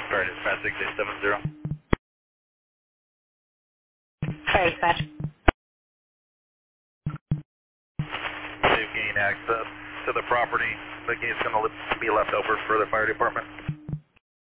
Fire dispatch 6870. Fire dispatch. They've gained access to the property. The gate's going to be left over for the fire department.